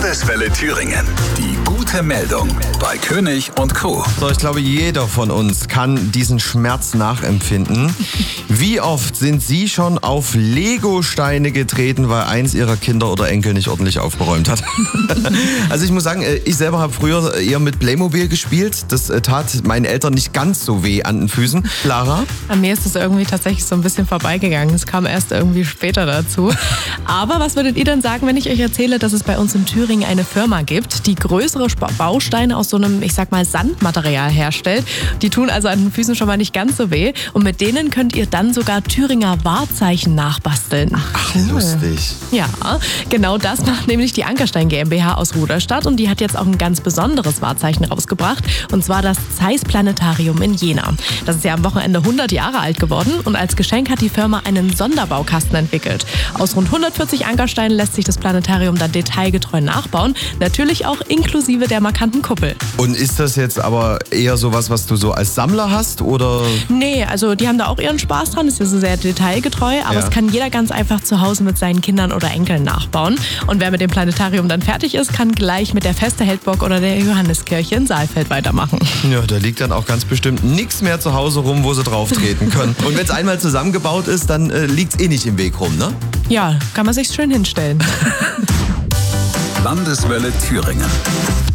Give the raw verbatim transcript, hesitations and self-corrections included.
Landeswelle Thüringen. Die gute Meldung bei König und Co. So, ich glaube, jeder von uns kann diesen Schmerz nachempfinden. Wie oft sind Sie schon auf Lego-Steine getreten, weil eins Ihrer Kinder oder Enkel nicht ordentlich aufgeräumt hat? Also ich muss sagen, ich selber habe früher eher mit Playmobil gespielt. Das tat meinen Eltern nicht ganz so weh an den Füßen. Lara? An mir ist es irgendwie tatsächlich so ein bisschen vorbeigegangen. Es kam erst irgendwie später dazu. Aber was würdet ihr denn sagen, wenn ich euch erzähle, dass es bei uns in Thüringen eine Firma gibt, die größere Bausteine aus so einem, ich sag mal, Sandmaterial herstellt? Die tun also an den Füßen schon mal nicht ganz so weh. Und mit denen könnt ihr dann sogar Thüringer Wahrzeichen nachbasteln. Ach, lustig. Ja, genau das macht nämlich die Ankerstein GmbH aus Ruderstadt. Und die hat jetzt auch ein ganz besonderes Wahrzeichen rausgebracht. Und zwar das Zeiss Planetarium in Jena. Das ist ja am Wochenende hundert Jahre alt geworden. Und als Geschenk hat die Firma einen Sonderbaukasten entwickelt. Aus rund hundertvierzig Ankersteinen lässt sich das Planetarium dann detailgetreu nachbauen. Natürlich auch inklusive der markanten Kuppel. Und ist das jetzt aber eher sowas, was du so als Sammler hast, oder? Nee, also die haben da auch ihren Spaß dran. Das ist ja sehr detailgetreu. Aber Ja. es kann jeder ganz einfach zu Hause mit seinen Kindern oder Enkeln nachbauen. Und wer mit dem Planetarium dann fertig ist, kann gleich mit der Feste Heldburg oder der Johanneskirche in Saalfeld weitermachen. Ja, da liegt dann auch ganz bestimmt nichts mehr zu Hause rum, wo sie drauf treten können. Und wenn es einmal zusammengebaut ist, dann äh, liegt es eh nicht im Weg rum, ne? Ja, kann man sich schön hinstellen. Landeswelle Thüringen.